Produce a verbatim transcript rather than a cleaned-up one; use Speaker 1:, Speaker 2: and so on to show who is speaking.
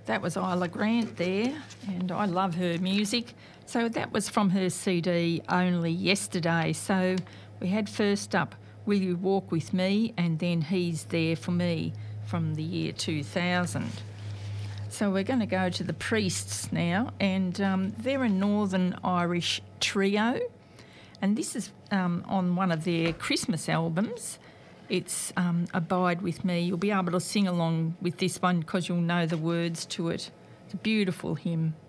Speaker 1: that was Isla Grant there, and I love her music. So that was from her C D Only Yesterday. So we had first up Will You Walk With Me, and then He's There For Me from the year two thousand. So we're going to go to the Priests now, and um, they're a Northern Irish trio, and this is um, on one of their Christmas albums. It's um, Abide With Me. You'll be able to sing along with this one because you'll know the words to it. It's a beautiful hymn.